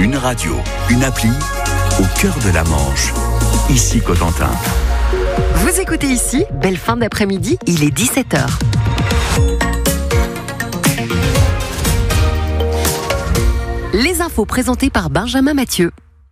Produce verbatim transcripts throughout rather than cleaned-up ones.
Une radio, une appli, au cœur de la Manche. Ici Cotentin. Vous écoutez ici, belle fin d'après-midi, il est dix-sept heures. Les infos présentées par Benjamin Mathieu.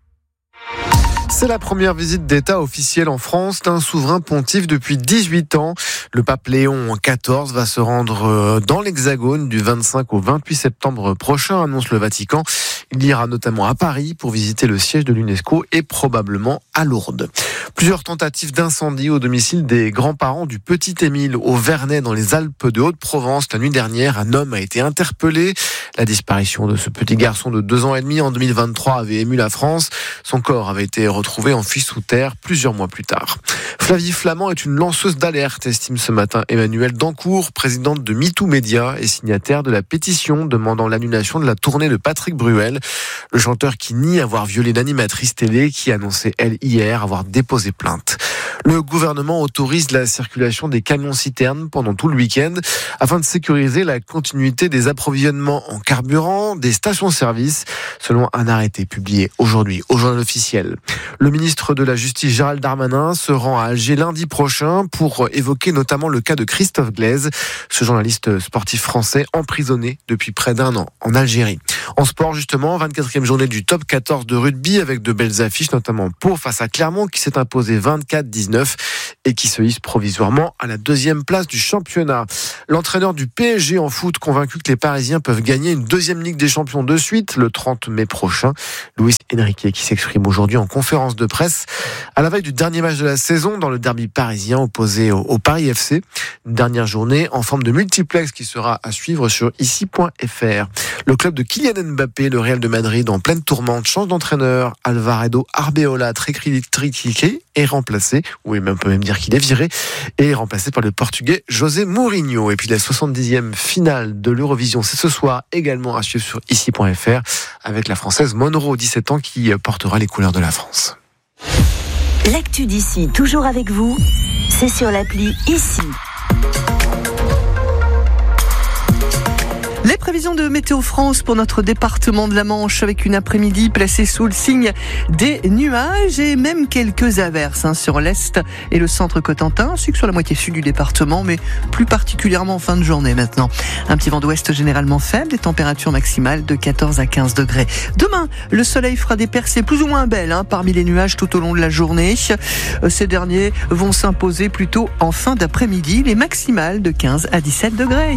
C'est la première visite d'État officielle en France d'un souverain pontife depuis dix-huit ans. Le pape Léon quatorze va se rendre dans l'Hexagone du vingt-cinq au vingt-huit septembre prochain, annonce le Vatican. Il ira notamment à Paris pour visiter le siège de l'UNESCO et probablement à Lourdes. Plusieurs tentatives d'incendie au domicile des grands-parents du petit Émile au Vernet dans les Alpes de Haute-Provence. La nuit dernière, un homme a été interpellé. La disparition de ce petit garçon de deux ans et demi en deux mille vingt-trois avait ému la France. Son corps avait été retrouvé enfui sous terre plusieurs mois plus tard. Flavie Flament est une lanceuse d'alerte, estime ce matin Emmanuelle Dancourt, présidente de MeToo Média et signataire de la pétition demandant l'annulation de la tournée de Patrick Bruel. Le chanteur qui nie avoir violé l'animatrice télé qui annonçait, elle, hier avoir déposé plainte. Le gouvernement autorise la circulation des camions-citernes pendant tout le week-end afin de sécuriser la continuité des approvisionnements en carburant des stations-service, selon un arrêté publié aujourd'hui au journal officiel. Le ministre de la Justice Gérald Darmanin se rend à Alger lundi prochain pour évoquer notamment le cas de Christophe Glaise, ce journaliste sportif français emprisonné depuis près d'un an en Algérie. En sport justement, vingt-quatrième journée du top quatorze de rugby avec de belles affiches, notamment Pau face à Clermont qui s'est imposé vingt-quatre dix-neuf et qui se hisse provisoirement à la deuxième place du championnat. L'entraîneur du P S G en foot convaincu que les Parisiens peuvent gagner une deuxième Ligue des Champions de suite le trente mai prochain. Luis Enrique qui s'exprime aujourd'hui en conférence de presse à la veille du dernier match de la saison dans le derby parisien opposé au, au Paris F C. Une dernière journée en forme de multiplex qui sera à suivre sur ici point f r. Le club de Kylian Mbappé, le Real de Madrid, en pleine tourmente, change d'entraîneur. Alvarado Arbeloa, très critiqué, est remplacé, ou même on peut même dire qu'il est viré, et est remplacé par le Portugais José Mourinho. Et puis la soixante-dixième finale de l'Eurovision, c'est ce soir également à suivre sur ici point f r avec la Française Monroe, dix-sept ans, qui portera les couleurs de la France. L'actu d'ici, toujours avec vous, c'est sur l'appli Ici. Les prévisions de Météo France pour notre département de la Manche avec une après-midi placée sous le signe des nuages et même quelques averses hein, sur l'est et le centre Cotentin, ainsi que sur la moitié sud du département, mais plus particulièrement en fin de journée maintenant. Un petit vent d'ouest généralement faible, des températures maximales de quatorze à quinze degrés. Demain, le soleil fera des percées plus ou moins belles hein, parmi les nuages tout au long de la journée. Ces derniers vont s'imposer plutôt en fin d'après-midi, les maximales de quinze à dix-sept degrés.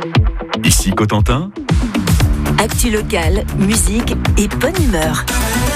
Ici Cotentin. Actu locale, musique et bonne humeur.